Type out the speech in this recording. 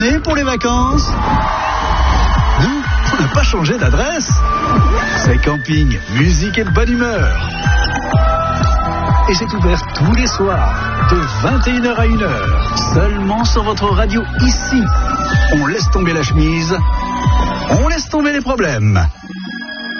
Et pour les vacances? Non, on n'a pas changé d'adresse. C'est camping, musique et bonne humeur. Et c'est ouvert tous les soirs, de 21h à 1h, seulement sur votre radio ici. On laisse tomber la chemise, on laisse tomber les problèmes.